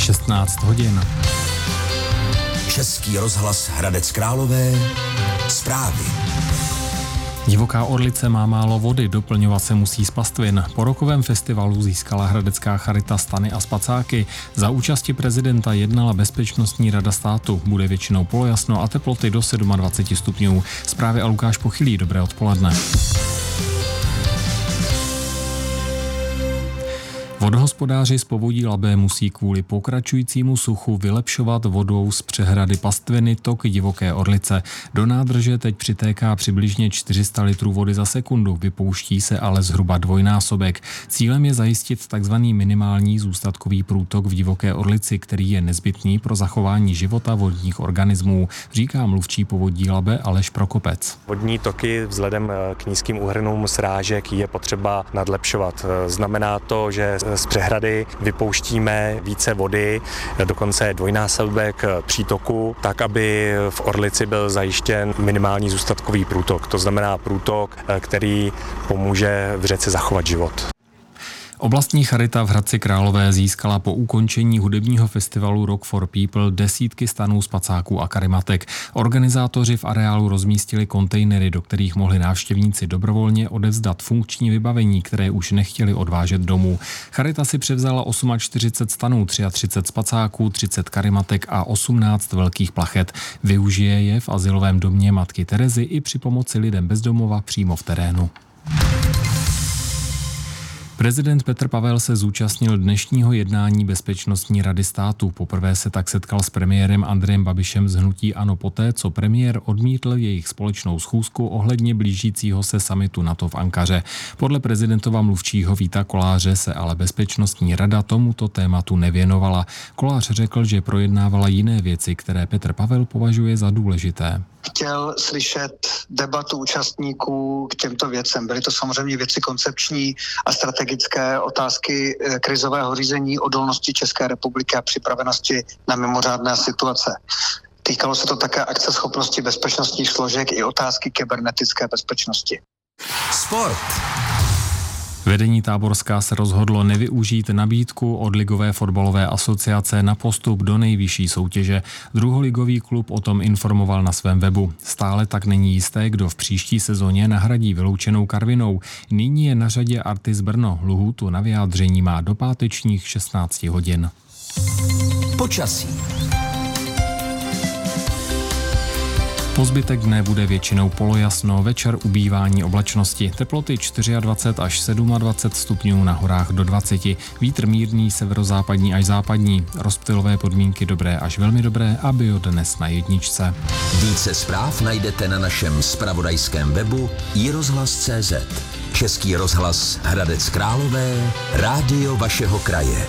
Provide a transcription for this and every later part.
16 hodin. Český rozhlas Hradec Králové. Zprávy. Divoká Orlice má málo vody, doplňovat se musí z pastvin. Po rokovém festivalu získala hradecká charita stany a spacáky. Za účasti prezidenta jednala Bezpečnostní rada státu. Bude většinou polojasno a teploty do 27 stupňů. Zprávy a Lukáš Pochylý, dobré odpoledne. Vodohospodáři z Povodí Labe musí kvůli pokračujícímu suchu vylepšovat vodou z přehrady pastviny tok Divoké Orlice. Do nádrže teď přitéká přibližně 400 litrů vody za sekundu, vypouští se ale zhruba dvojnásobek. Cílem je zajistit takzvaný minimální zůstatkový průtok v Divoké Orlici, který je nezbytný pro zachování života vodních organismů, říká mluvčí Povodí Labe Aleš Prokopec. Vodní toky vzhledem k nízkým úhrnům srážek je potřeba nadlepšovat. Znamená to, že z přehrady vypouštíme více vody, dokonce dvojnásobek přítoku, tak aby v Orlici byl zajištěn minimální zůstatkový průtok. To znamená průtok, který pomůže v řece zachovat život. Oblastní charita v Hradci Králové získala po ukončení hudebního festivalu Rock for People desítky stanů, spacáků a karimatek. Organizátoři v areálu rozmístili kontejnery, do kterých mohli návštěvníci dobrovolně odevzdat funkční vybavení, které už nechtěli odvážet domů. Charita si převzala 48 stanů, 33 spacáků, 30 karimatek a 18 velkých plachet. Využije je v azylovém domě matky Terezy i při pomoci lidem bez domova přímo v terénu. Prezident Petr Pavel se zúčastnil dnešního jednání Bezpečnostní rady státu. Poprvé se tak setkal s premiérem Andrejem Babišem z hnutí ANO poté, co premiér odmítl jejich společnou schůzku ohledně blížícího se summitu NATO v Ankaře. Podle prezidentova mluvčího Víta Koláře se ale Bezpečnostní rada tomuto tématu nevěnovala. Kolář řekl, že projednávala jiné věci, které Petr Pavel považuje za důležité. Chtěl slyšet debatu účastníků k těmto věcem. Byly to samozřejmě věci koncepční a strategické, otázky krizového řízení, odolnosti České republiky a připravenosti na mimořádné situace. Týkalo se to také akceschopnosti bezpečnostních složek i otázky kybernetické bezpečnosti. Sport. Vedení Táborská se rozhodlo nevyužít nabídku od Ligové fotbalové asociace na postup do nejvyšší soutěže. Druholigový klub o tom informoval na svém webu. Stále tak není jisté, kdo v příští sezóně nahradí vyloučenou Karvinou. Nyní je na řadě Artis Brno. Lhůtu na vyjádření má do pátečních 16 hodin. Počasí. Po zbytek dne bude většinou polojasno, večer ubývání oblačnosti. Teploty 24 až 27 stupňů, na horách do 20. Vítr mírný, severozápadní až západní. Rozptylové podmínky dobré až velmi dobré a bio dnes na jedničce. Více zpráv najdete na našem zpravodajském webu iRozhlas.cz. Český rozhlas Hradec Králové, rádio vašeho kraje.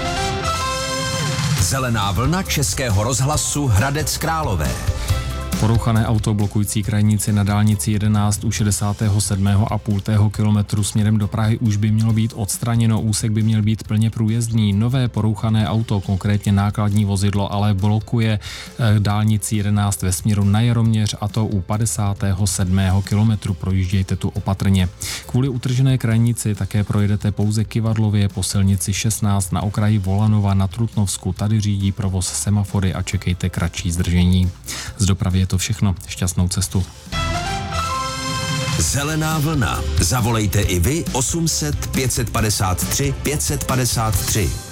Zelená vlna Českého rozhlasu Hradec Králové. Porouchané auto blokující krajnici na dálnici 11 u 67,5 kilometru směrem do Prahy už by mělo být odstraněno, úsek by měl být plně průjezdný. Nové porouchané auto, konkrétně nákladní vozidlo, ale blokuje dálnici 11 ve směru na Jaroměř, a to u 57. kilometru. Projíždějte tu opatrně. Kvůli utržené krajnici také projedete pouze Kyvadlově po silnici 16 na okraji Volanova na Trutnovsku. Tady řídí provoz semafory a čekejte kratší zdržení. Z dopravy je to všechno. Šťastnou cestu. Zelená vlna. Zavolejte i vy 800 553 553.